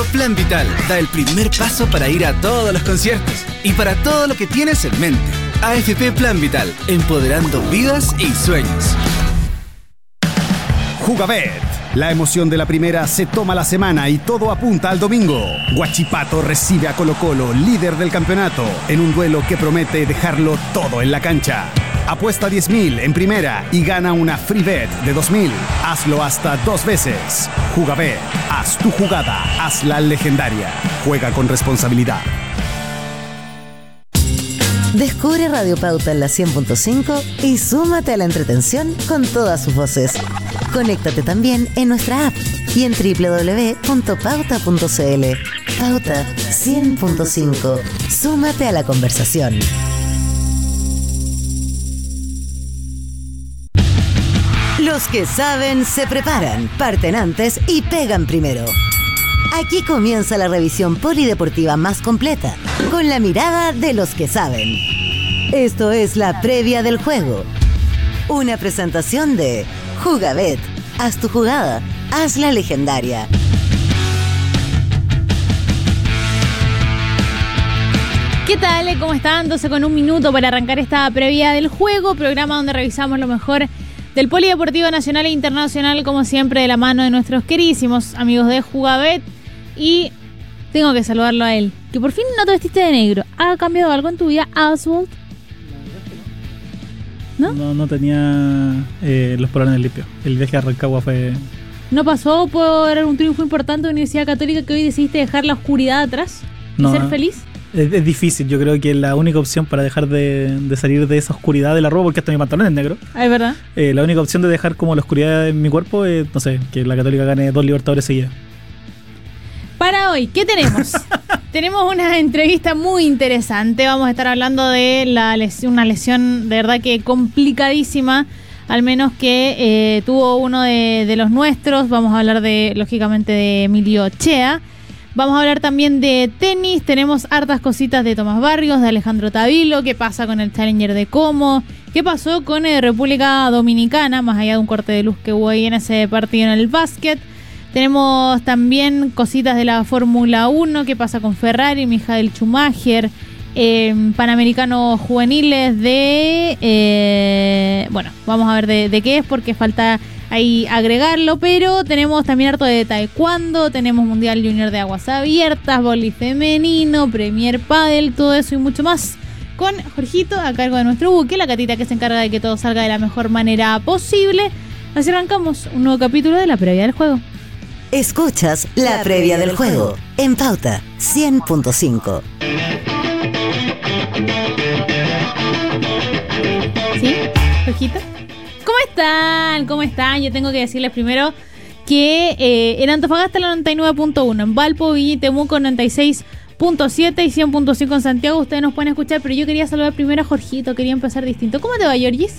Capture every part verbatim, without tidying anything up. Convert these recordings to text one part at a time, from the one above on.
Plan Vital da el primer paso para ir a todos los conciertos y para todo lo que tienes en mente. A F P Plan Vital, empoderando vidas y sueños. Jugabet. La emoción de la primera se toma la semana y todo apunta al domingo. Huachipato recibe a Colo-Colo, líder del campeonato, en un duelo que promete dejarlo todo en la cancha. Apuesta diez mil en primera y gana una free bet de dos mil. Hazlo hasta dos veces. Jugabet. Haz tu jugada. Hazla legendaria. Juega con responsabilidad. Descubre Radio Pauta en la cien punto cinco y súmate a la entretención con todas sus voces. Conéctate también en nuestra app y en doble u doble u doble u punto pauta punto c l. Pauta cien punto cinco. Súmate a la conversación. Los que saben se preparan, parten antes y pegan primero. Aquí comienza la revisión polideportiva más completa, con la mirada de los que saben. Esto es la previa del juego. Una presentación de Jugabet. Haz tu jugada, hazla legendaria. ¿Qué tal? ¿Cómo están? doce con un minuto para arrancar esta previa del juego, programa donde revisamos lo mejor del polideportivo nacional e internacional, como siempre, de la mano de nuestros queridísimos amigos de Jugabet. Y tengo que saludarlo a él, que por fin no te vestiste de negro. ¿Ha cambiado algo en tu vida, Oswald? ¿No? No, no tenía eh, los polones limpios. El viaje a Rancagua fue... ¿No pasó por un triunfo importante de la Universidad Católica que hoy decidiste dejar la oscuridad atrás y no, ser feliz? Es, es difícil, yo creo que la única opción para dejar de, de salir de esa oscuridad de la ropa, porque hasta mi pantalón es negro. Ah, es verdad. Eh, la única opción de dejar como la oscuridad en mi cuerpo es, no sé, que la Católica gane dos Libertadores seguidas. Para hoy, ¿qué tenemos? Tenemos una entrevista muy interesante. Vamos a estar hablando de la lesión, una lesión de verdad que complicadísima, al menos que eh, tuvo uno de, de los nuestros. Vamos a hablar de, lógicamente, de Emilio Chea. Vamos a hablar también de tenis. Tenemos hartas cositas de Tomás Barrios, de Alejandro Tavilo. ¿Qué pasa con el Challenger de Como? ¿Qué pasó con eh, República Dominicana? Más allá de un corte de luz que hubo ahí en ese partido en el básquet. Tenemos también cositas de la Fórmula uno. ¿Qué pasa con Ferrari, Michael Schumacher? Eh, Panamericanos juveniles de... Eh, bueno, vamos a ver de, de qué es, porque falta ahí agregarlo, pero tenemos también harto de taekwondo, tenemos Mundial Junior de Aguas Abiertas, vóley femenino, Premier Padel, todo eso y mucho más con Jorgito a cargo de nuestro buque, la Catita, que se encarga de que todo salga de la mejor manera posible. Así arrancamos un nuevo capítulo de la previa del juego. Escuchas la previa del juego en Pauta cien punto cinco. ¿Sí? Jorgito. ¿Cómo están? ¿Cómo están? Yo tengo que decirles primero que eh, en Antofagasta la noventa y nueve punto uno, en Valpo, Viña y Temuco noventa y seis punto siete y cien punto cinco en Santiago. Ustedes nos pueden escuchar, pero yo quería saludar primero a Jorgito, quería empezar distinto. ¿Cómo te va, Georgis?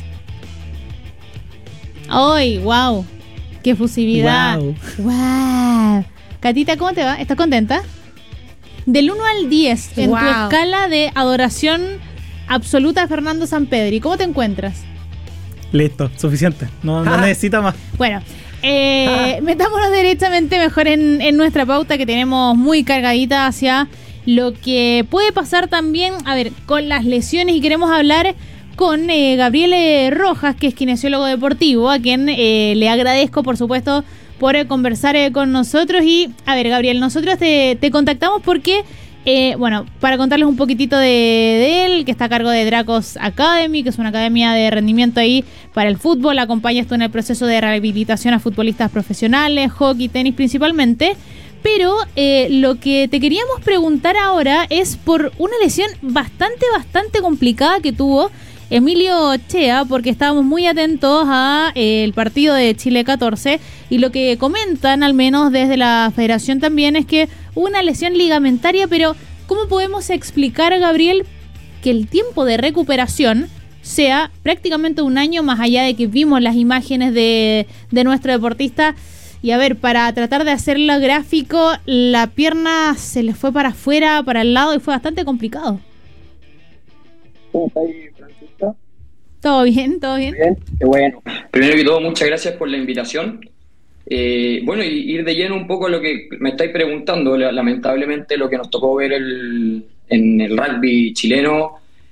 ¡Ay, wow! ¡Qué fusividad! ¡Wow! ¡Wow! Catita, ¿cómo te va? ¿Estás contenta? Del uno al diez, en wow. tu escala de adoración absoluta a Fernando Sampedri, ¿cómo te encuentras? Listo, suficiente. No, no Ah. necesita más. Bueno, eh, metámonos directamente mejor en, en nuestra pauta, que tenemos muy cargadita hacia lo que puede pasar también, a ver, con las lesiones, y queremos hablar con eh, Gabriel Rojas, que es kinesiólogo deportivo, a quien eh, le agradezco, por supuesto, por eh, conversar eh, con nosotros. Y, a ver, Gabriel, nosotros te, te contactamos porque, eh, bueno, para contarles un poquitito de, de él, que está a cargo de Dracos Academy, que es una academia de rendimiento ahí para el fútbol. Acompaña esto en el proceso de rehabilitación a futbolistas profesionales, hockey, tenis principalmente. Pero eh, lo que te queríamos preguntar ahora es por una lesión bastante, bastante complicada que tuvo Emilio Chea, porque estábamos muy atentos a eh, el partido de Chile catorce, y lo que comentan, al menos desde la federación también, es que hubo una lesión ligamentaria. Pero ¿cómo podemos explicar, Gabriel, que el tiempo de recuperación sea prácticamente un año, más allá de que vimos las imágenes de, de nuestro deportista? Y a ver, para tratar de hacerlo gráfico, la pierna se le fue para afuera, para el lado, y fue bastante complicado. ¿Cómo está ahí, Francisca? ¿Todo bien? ¿Todo bien? Bien, qué bueno. Primero que todo, muchas gracias por la invitación. Eh, bueno, y ir de lleno un poco a lo que me estáis preguntando. Lamentablemente lo que nos tocó ver el, en el rugby chileno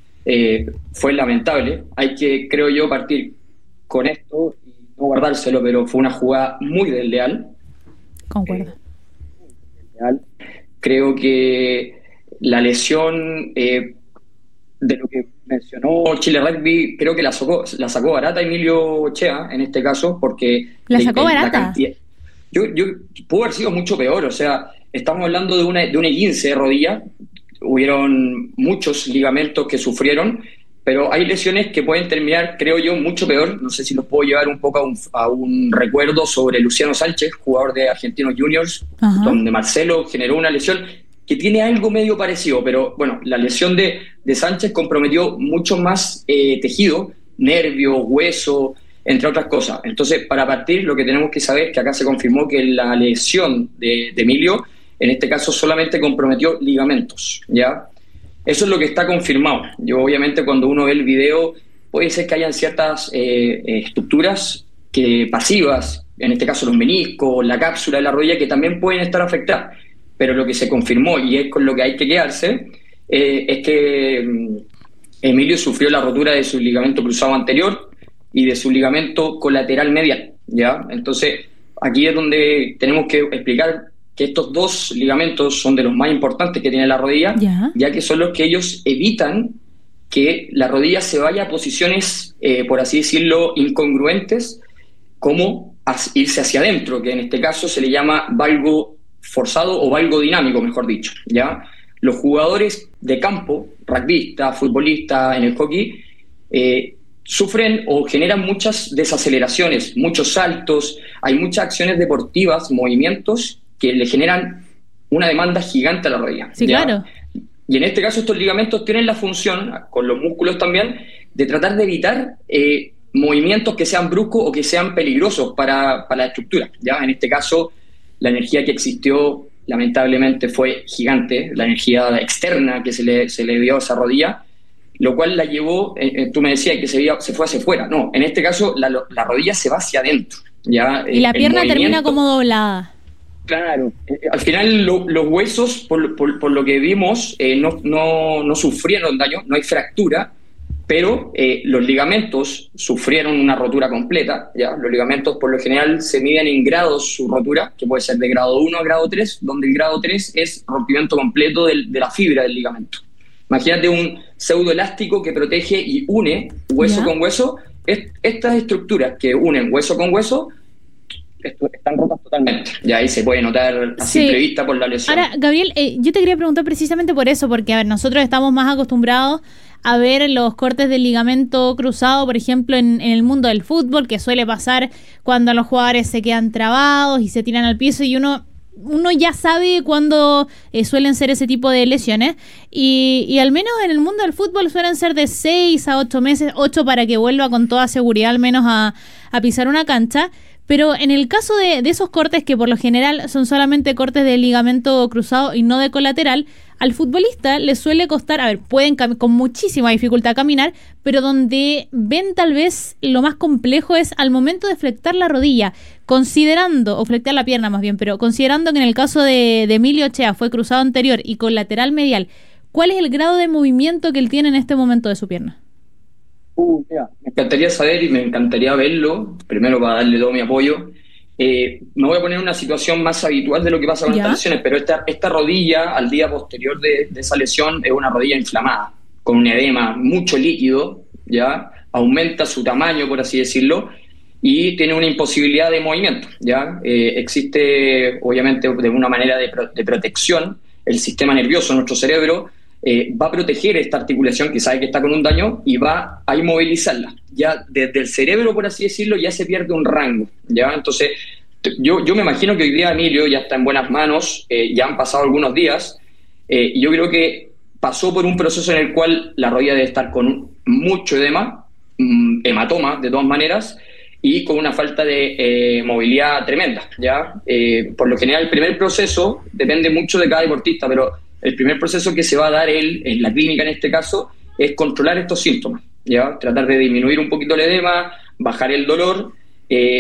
eh, fue lamentable. Hay que, creo yo, partir con esto y no guardárselo, pero fue una jugada muy desleal. Concuerdo. Eh, desleal. Creo que la lesión, eh, de lo que mencionó Chile Rugby, creo que la sacó, la sacó barata Emilio Chea en este caso, porque la sacó de, barata. La cantidad, yo, yo pudo haber sido mucho peor. O sea, estamos hablando de una de un esguince de rodilla, hubieron muchos ligamentos que sufrieron, pero hay lesiones que pueden terminar, creo yo, mucho peor. No sé si los puedo llevar un poco a un, a un recuerdo sobre Luciano Sánchez, jugador de Argentinos Juniors, uh-huh. donde Marcelo generó una lesión que tiene algo medio parecido, pero bueno, la lesión de, de Sánchez comprometió mucho más eh, tejido, nervio, hueso, entre otras cosas. Entonces, para partir, lo que tenemos que saber es que acá se confirmó que la lesión de, de Emilio, en este caso, solamente comprometió ligamentos, ¿ya? Eso es lo que está confirmado. Yo, obviamente, cuando uno ve el video, puede ser que hayan ciertas eh, estructuras que, pasivas, en este caso los meniscos, la cápsula de la rodilla, que también pueden estar afectadas. Pero lo que se confirmó, y es con lo que hay que quedarse, eh, es que um, Emilio sufrió la rotura de su ligamento cruzado anterior y de su ligamento colateral medial, ¿ya? Entonces, aquí es donde tenemos que explicar que estos dos ligamentos son de los más importantes que tiene la rodilla, ¿ya? Ya que son los que ellos evitan que la rodilla se vaya a posiciones, eh, por así decirlo, incongruentes, como irse hacia adentro, que en este caso se le llama valgo forzado o valgo dinámico, mejor dicho, ¿ya? Los jugadores de campo, rugbyistas, futbolistas, en el hockey, eh, sufren o generan muchas desaceleraciones, muchos saltos, hay muchas acciones deportivas, movimientos que le generan una demanda gigante a la rodilla. Sí, ¿ya? Claro. Y en este caso estos ligamentos tienen la función, con los músculos también, de tratar de evitar eh, movimientos que sean bruscos o que sean peligrosos para, para la estructura, ¿ya? En este caso, la energía que existió lamentablemente fue gigante, la energía externa que se le, se le dio a esa rodilla, lo cual la llevó, eh, tú me decías que se, vio, se fue hacia afuera. No, en este caso la, la rodilla se va hacia adentro, ¿ya? Y la pierna termina como doblada. Claro, eh, al final lo, los huesos, por, por, por lo que vimos, eh, no, no, no sufrieron daño, no hay fractura, pero eh, los ligamentos sufrieron una rotura completa, ¿ya? Los ligamentos por lo general se miden en grados su rotura, que puede ser de grado uno a grado tres, donde el grado tres es rompimiento completo del, de la fibra del ligamento. Imagínate un pseudoelástico que protege y une hueso ¿Ya? con hueso. Es, estas estructuras que unen hueso con hueso están rotas totalmente. Ya ahí se puede notar a simple sí. vista por la lesión. Ahora, Gabriel, eh, yo te quería preguntar precisamente por eso, porque a ver, nosotros estamos más acostumbrados a ver los cortes del ligamento cruzado, por ejemplo, en, en el mundo del fútbol, que suele pasar cuando los jugadores se quedan trabados y se tiran al piso y uno... uno ya sabe cuándo eh, suelen ser ese tipo de lesiones y, y al menos en el mundo del fútbol suelen ser de seis a ocho meses, ocho para que vuelva con toda seguridad al menos a, a pisar una cancha, pero en el caso de, de esos cortes que por lo general son solamente cortes de ligamento cruzado y no de colateral, al futbolista le suele costar, a ver, pueden cam- con muchísima dificultad caminar, pero donde ven tal vez lo más complejo es al momento de flectar la rodilla, considerando, o flectar la pierna más bien, pero considerando que en el caso de, de Emilio Chea fue cruzado anterior y colateral medial, ¿cuál es el grado de movimiento que él tiene en este momento de su pierna? Uh, yeah. Me encantaría saber y me encantaría verlo, primero para darle todo mi apoyo. Eh, me voy a poner en una situación más habitual de lo que pasa con ¿Ya? estas lesiones, pero esta, esta rodilla, al día posterior de, de esa lesión, es una rodilla inflamada, con un edema, mucho líquido, ¿ya? Aumenta su tamaño, por así decirlo, y tiene una imposibilidad de movimiento, ¿ya? Eh, existe, obviamente, de una manera de, pro, de protección, el sistema nervioso, nuestro cerebro, eh, va a proteger esta articulación que sabe que está con un daño y va a inmovilizarla. Ya desde el cerebro, por así decirlo, ya se pierde un rango, ¿ya? Entonces, yo, yo me imagino que hoy día Emilio ya está en buenas manos, eh, ya han pasado algunos días, eh, y yo creo que pasó por un proceso en el cual la rodilla debe estar con mucho edema, um, hematoma, de todas maneras, y con una falta de eh, movilidad tremenda, ¿ya? Eh, por lo general, el primer proceso depende mucho de cada deportista, pero el primer proceso que se va a dar él, en la clínica en este caso, es controlar estos síntomas, ¿ya? Tratar de disminuir un poquito el edema, bajar el dolor, eh,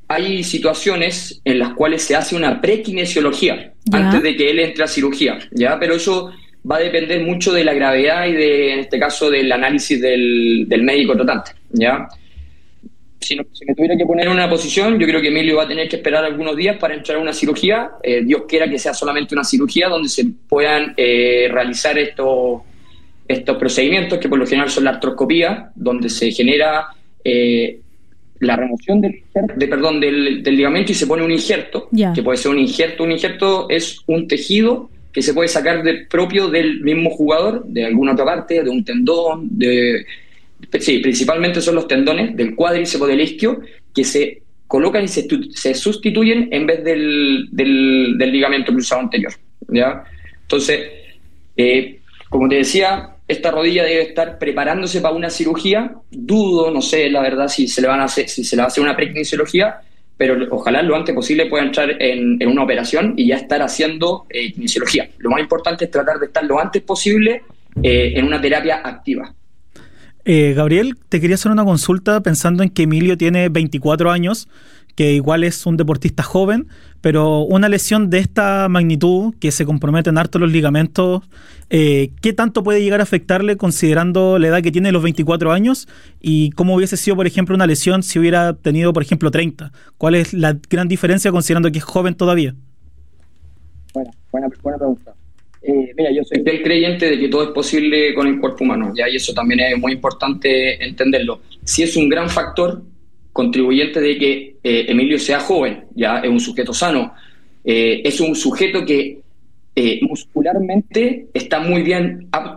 hay situaciones en las cuales se hace una prekinesiología ¿Ya? antes de que él entre a cirugía, ¿ya? Pero eso va a depender mucho de la gravedad y de, en este caso, del análisis del, del médico tratante, ¿ya? Si, no, si me tuviera que poner en una posición, yo creo que Emilio va a tener que esperar algunos días para entrar a una cirugía. Eh, Dios quiera que sea solamente una cirugía donde se puedan eh, realizar estos, estos procedimientos, que por lo general son la artroscopía, donde se genera eh, la remoción del, de, perdón, del, del ligamento y se pone un injerto, Ya. que puede ser un injerto. Un injerto es un tejido que se puede sacar de, propio del mismo jugador, de alguna otra parte, de un tendón, de... Sí, principalmente son los tendones del cuádriceps del isquio que se colocan y se, se sustituyen en vez del, del, del ligamento cruzado anterior, ¿ya? Entonces, eh, como te decía, esta rodilla debe estar preparándose para una cirugía. Dudo, no sé, la verdad, si se le van a hacer, si se le va a hacer una prekinesiología, pero ojalá lo antes posible pueda entrar en, en una operación y ya estar haciendo eh, kinesiología. Lo más importante es tratar de estar lo antes posible eh, en una terapia activa. Eh, Gabriel, te quería hacer una consulta pensando en que Emilio tiene veinticuatro años, que igual es un deportista joven, pero una lesión de esta magnitud, que se comprometen harto los ligamentos, eh, ¿qué tanto puede llegar a afectarle considerando la edad que tiene, los veinticuatro años? ¿Y cómo hubiese sido, por ejemplo, una lesión si hubiera tenido, por ejemplo, treinta? ¿Cuál es la gran diferencia considerando que es joven todavía? Buena, buena, buena pregunta. Eh, mira, yo soy Soy creyente de que todo es posible con el cuerpo humano, ¿ya? Y eso también es muy importante entenderlo. Sí es un gran factor contribuyente de que eh, Emilio sea joven, ya es un sujeto sano, eh, es un sujeto que eh, muscularmente está muy bien apto